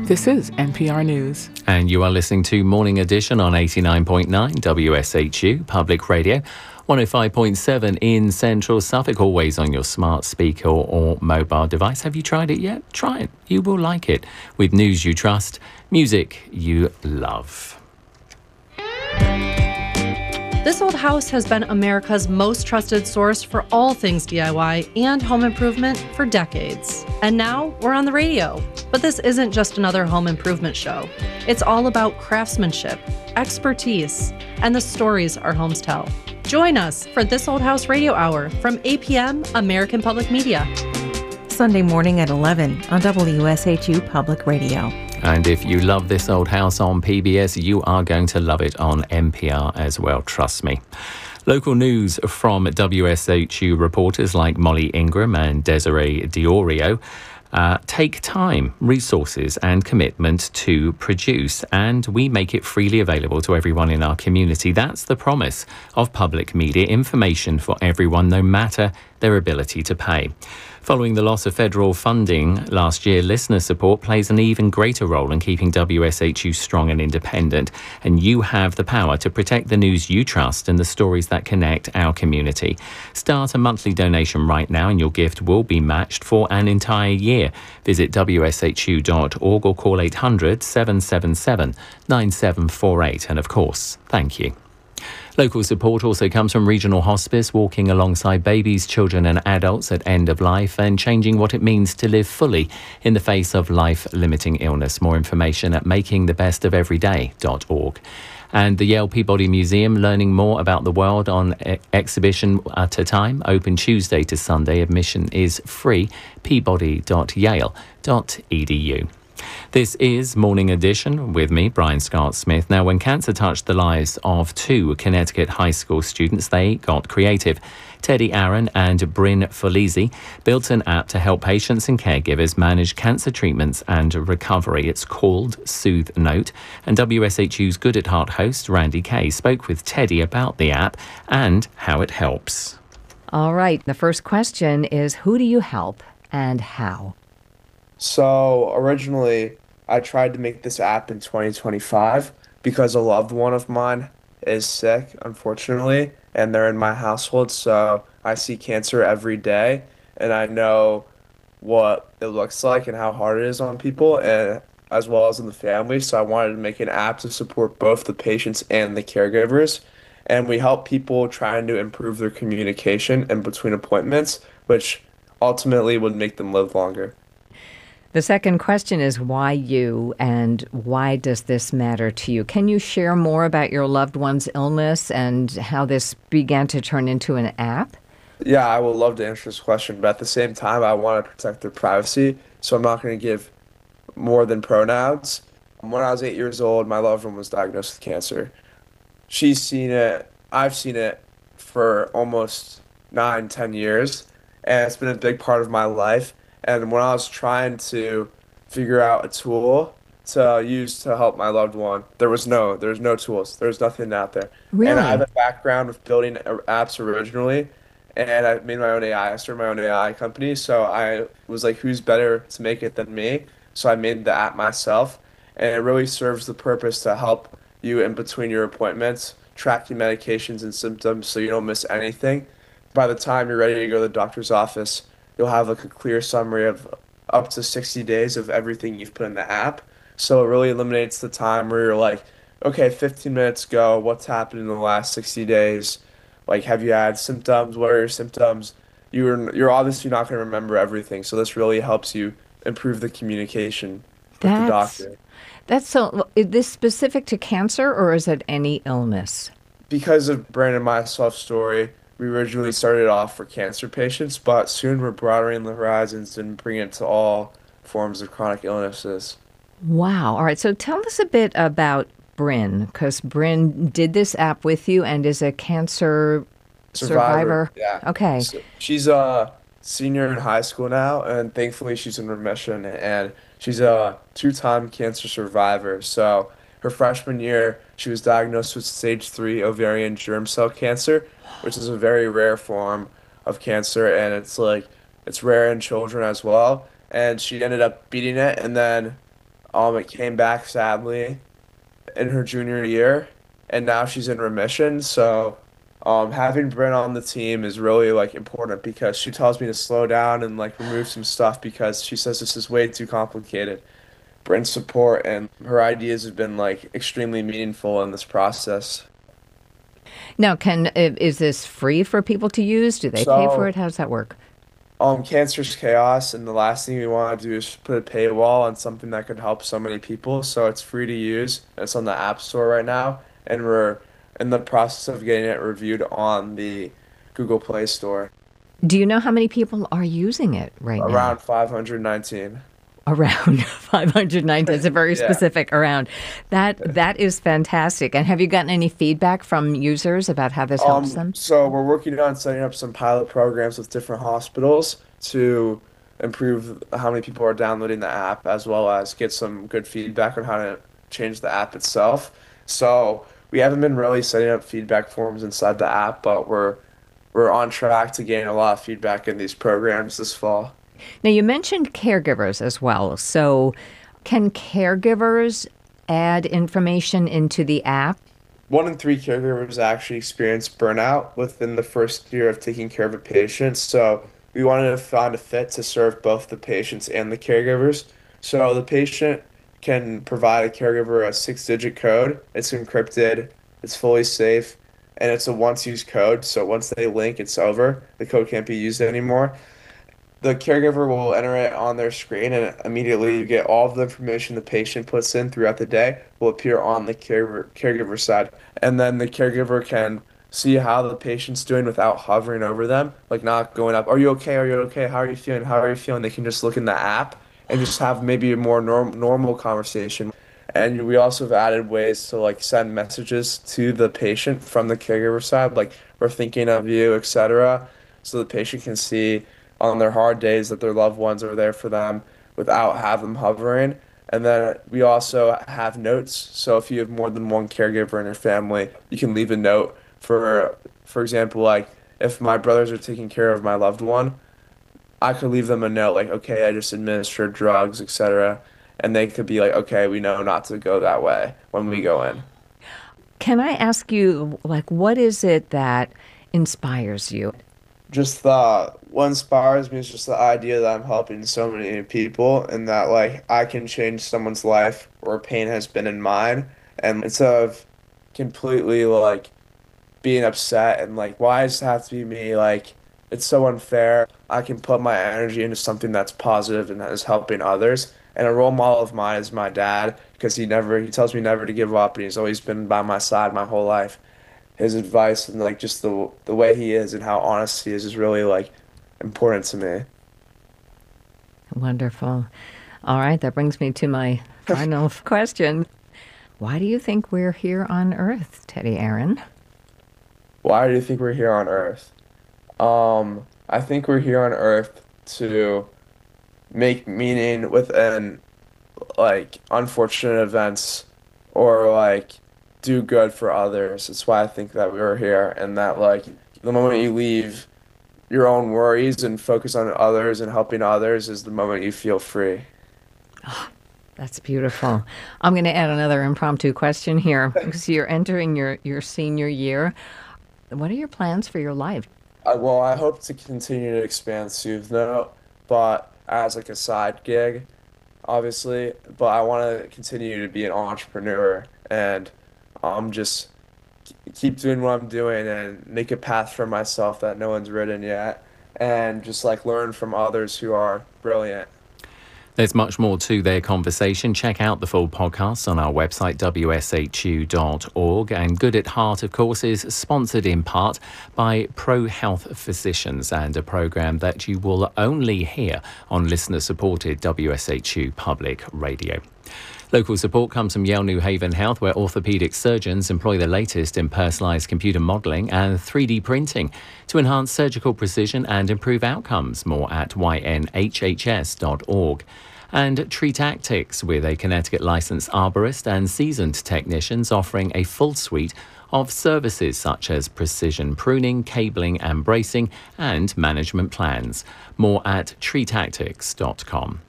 This is NPR News. And you are listening to Morning Edition on 89.9 WSHU Public Radio, 105.7 in Central Suffolk, always on your smart speaker or mobile device. Have you tried it yet? Try it. You will like it. With news you trust, music you love. This Old House has been America's most trusted source for all things DIY and home improvement for decades. And now we're on the radio. But this isn't just another home improvement show. It's all about craftsmanship, expertise, and the stories our homes tell. Join us for This Old House Radio Hour from 8 p.m. American Public Media. Sunday morning at 11 on WSHU Public Radio. And if you love This Old House on PBS, you are going to love it on NPR as well, trust me. Local news from WSHU reporters like Molly Ingram and Desiree Diorio take time, resources and commitment to produce, and we make it freely available to everyone in our community. That's the promise of public media, information for everyone, no matter their ability to pay. Following the loss of federal funding last year, listener support plays an even greater role in keeping WSHU strong and independent. And you have the power to protect the news you trust and the stories that connect our community. Start a monthly donation right now and your gift will be matched for an entire year. Visit WSHU.org or call 800-777-9748. And of course, thank you. Local support also comes from Regional Hospice, walking alongside babies, children and adults at end of life and changing what it means to live fully in the face of life-limiting illness. More information at makingthebestofeveryday.org. And the Yale Peabody Museum, learning more about the world on exhibition at a time, open Tuesday to Sunday. Admission is free, peabody.yale.edu. This is Morning Edition with me, Brian Scott-Smith. Now, when cancer touched the lives of two Connecticut high school students, they got creative. Teddy Aaron and Bryn Folisi built an app to help patients and caregivers manage cancer treatments and recovery. It's called Soothe Note. And WSHU's Good at Heart host, Randy Kay, spoke with Teddy about the app and how it helps. All right. The first question is, who do you help and how? So originally, I tried to make this app in 2025 because a loved one of mine is sick, unfortunately, and they're in my household. So I see cancer every day, and I know what it looks like and how hard it is on people, and as well as in the family. So I wanted to make an app to support both the patients and the caregivers. And we help people trying to improve their communication in between appointments, which ultimately would make them live longer. The second question is why you, and why does this matter to you? Can you share more about your loved one's illness and how this began to turn into an app? Yeah, I would love to answer this question, but at the same time, I want to protect their privacy, so I'm not going to give more than pronouns. When I was 8 years old, my loved one was diagnosed with cancer. She's seen it, I've seen it for almost 9-10 years, and it's been a big part of my life. And when I was trying to figure out a tool to use to help my loved one, there was no tools. There was nothing out there. Really? And I have a background of building apps originally, and I made my own AI. I started my own AI company, so I was like, who's better to make it than me? So I made the app myself, and it really serves the purpose to help you in between your appointments, track your medications and symptoms so you don't miss anything. By the time you're ready to go to the doctor's office, you'll have like a clear summary of up to 60 days of everything you've put in the app. So it really eliminates the time where you're like, okay, 15 minutes ago, what's happened in the last 60 days? Like, have you had symptoms? What are your symptoms? You're obviously not going to remember everything. So this really helps you improve the communication with the doctor. Is this specific to cancer or is it any illness? Because of Brandon and myself story, we originally started off for cancer patients, but soon we're broadening the horizons and bringing it to all forms of chronic illnesses. Wow. All right. So tell us a bit about Bryn, because Bryn did this app with you and is a cancer survivor. Yeah. Okay. So she's a senior in high school now, and thankfully she's in remission, and she's a 2-time cancer survivor. So her freshman year, she was diagnosed with stage 3 ovarian germ cell cancer, which is a very rare form of cancer, and it's rare in children as well. And she ended up beating it, and then It came back sadly in her junior year, and now she's in remission. So, having Bryn on the team is really like important because she tells me to slow down and like remove some stuff because she says this is way too complicated. Bryn's support and her ideas have been like extremely meaningful in this process. Now, is this free for people to use? Do they pay for it? How does that work? Cancer's chaos, and the last thing we want to do is put a paywall on something that could help so many people. So it's free to use. It's on the App Store right now, and we're in the process of getting it reviewed on the Google Play Store. Do you know how many people are using it right now? Around 519. Around 509. That's a very specific around. That is fantastic. And have you gotten any feedback from users about how this helps them? So we're working on setting up some pilot programs with different hospitals to improve how many people are downloading the app, as well as get some good feedback on how to change the app itself. So we haven't been really setting up feedback forms inside the app, but we're on track to gain a lot of feedback in these programs this fall. Now, you mentioned caregivers as well. So can caregivers add information into the app? 1 in 3 caregivers actually experience burnout within the first year of taking care of a patient. So we wanted to find a fit to serve both the patients and the caregivers. So the patient can provide a caregiver a 6-digit code. It's encrypted, it's fully safe, and it's a once-used code. So once they link, it's over. The code can't be used anymore. The caregiver will enter it on their screen, and immediately you get all of the information the patient puts in throughout the day will appear on the caregiver side. And then the caregiver can see how the patient's doing without hovering over them, like not going up, are you okay, are you okay, how are you feeling, how are you feeling? They can just look in the app and just have maybe a more normal conversation. And we also have added ways to like send messages to the patient from the caregiver side, like we're thinking of you, etc., so the patient can see on their hard days that their loved ones are there for them without have them hovering. And then we also have notes. So if you have more than one caregiver in your family, you can leave a note for example, like if my brothers are taking care of my loved one, I could leave them a note like, okay, I just administered drugs, etc. And they could be like, okay, we know not to go that way when we go in. Can I ask you, like, what is it that inspires you? Just what inspires me is just the idea that I'm helping so many people and that like I can change someone's life where pain has been in mine, and instead of completely like being upset and like why does it have to be me, like it's so unfair, I can put my energy into something that's positive and that is helping others. And a role model of mine is my dad, because he tells me never to give up, and he's always been by my side my whole life. His advice and like just the way he is and how honest he is really like important to me. Wonderful. All right, that brings me to my final question. Why do you think we're here on Earth, Teddy Aaron? Why do you think we're here on Earth? I think we're here on Earth to make meaning within like unfortunate events or like do good for others. That's why I think that we were here, and that like the moment you leave your own worries and focus on others and helping others is the moment you feel free. Oh, that's beautiful. I'm going to add another impromptu question here because you're entering your senior year. What are your plans for your life? Well, I hope to continue to expand SoothNote, but as like a side gig, obviously. But I want to continue to be an entrepreneur and just keep doing what I'm doing and make a path for myself that no one's written yet, and just like learn from others who are brilliant. There's much more to their conversation. Check out the full podcast on our website, wshu.org. And Good at Heart, of course, is sponsored in part by Pro Health Physicians, and a programme that you will only hear on listener-supported WSHU Public Radio. Local support comes from Yale New Haven Health, where orthopaedic surgeons employ the latest in personalised computer modelling and 3D printing to enhance surgical precision and improve outcomes. More at ynhhs.org. And Tree Tactics, with a Connecticut licensed arborist and seasoned technicians offering a full suite of services such as precision pruning, cabling and bracing, and management plans. More at treetactics.com.